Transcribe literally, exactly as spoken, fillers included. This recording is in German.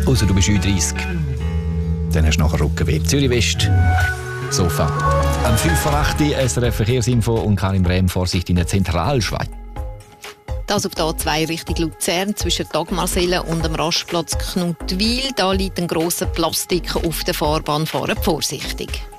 Außer du bist Ü dreißig. Dann hast du nachher Rückenweh. Zürich West, Sofa. Am fünf vor acht S R F Verkehrsinfo und Karin Brehm, Vorsicht in der Zentralschweiz. Das auf der A zwei Richtung Luzern zwischen Dagmarsellen und dem Rastplatz Knutwil. Da liegt ein grosser Plastik auf der Fahrbahn. Fahren vorsichtig.